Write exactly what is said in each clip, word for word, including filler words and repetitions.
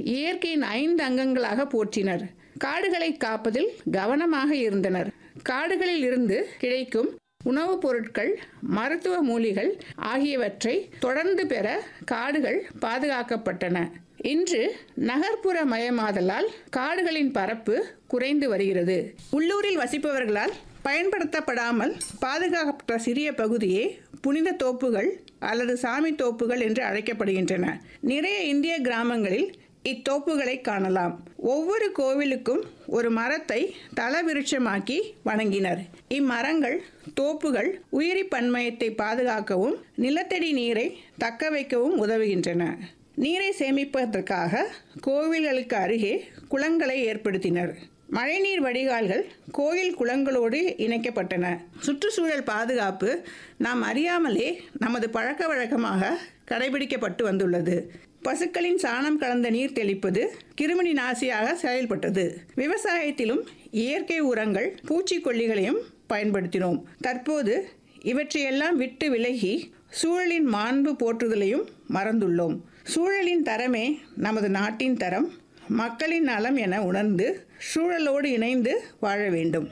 இயற்கையின் ஐந்து அங்கங்களாக போற்றினர். காடுகளை காப்பதில் கவனமாக இருந்தனர். காடுகளில் இருந்து கிடைக்கும் உணவுப் பொருட்கள், மருத்துவ மூலிகள் ஆகியவற்றை தொடர்ந்து பெற காடுகள் பாதுகாக்கப்பட்டன. இன்று நகர்ப்புற மயமாதலால் காடுகளின் பரப்பு குறைந்து வருகிறது. உள்ளூரில் வசிப்பவர்களால் பயன்படுத்தப்படாமல் பாதுகாக்கப்பட்ட சிறிய பகுதியே புனித தோப்புகள் அல்லது சாமி தோப்புகள் என்று அழைக்கப்படுகின்றன. நிறைய இந்திய கிராமங்களில் இத்தோப்புகளை காணலாம். ஒவ்வொரு கோவிலுக்கும் ஒரு மரத்தை தலவிருட்சமாக்கி வணங்கினர். இம்மரங்கள் தோப்புகள் உயிரி பன்மயத்தை பாதுகாக்கவும் நிலத்தடி நீரை தக்க வைக்கவும் உதவுகின்றன. நீரை சேமிப்பதற்காக கோவில்களுக்கு அருகே குளங்களை ஏற்படுத்தினர். மழைநீர் வடிகால்கள் கோயில் குளங்களோடு இணைக்கப்பட்டன. சுற்றுச்சூழல் பாதுகாப்பு நாம் அறியாமலே நமது பழக்க வழக்கமாக கடைபிடிக்கப்பட்டு வந்துள்ளது. பசுக்களின் சாணம் கலந்த நீர் தெளிப்பது கிருமி நாசியாக செயல்பட்டது. விவசாயத்திலும் இயற்கை உரங்கள், பூச்சிக்கொல்லிகளையும் பயன்படுத்தினோம். தற்போது இவற்றையெல்லாம் விட்டு விலகி சூழலின் மாண்பு போற்றுதலையும் மறந்துள்ளோம். சூழலின் தரமே நமது நாட்டின் தரம். மக்களின் நலம் என உணர்ந்து சூழலோடு இணைந்து வாழ வேண்டும்.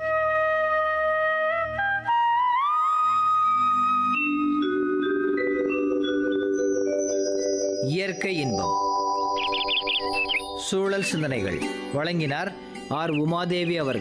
இயற்கை இன்பம். சூழல் சிந்தனைகள் வழங்கினார் ஆர் உமாதேவி அவர்கள்.